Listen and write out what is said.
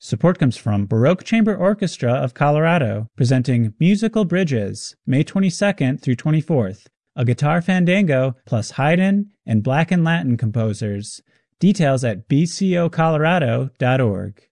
Support comes from Baroque Chamber Orchestra of Colorado, presenting Musical Bridges, May 22nd through 24th, a guitar fandango plus Haydn and Black and Latin composers. Details at bcocolorado.org.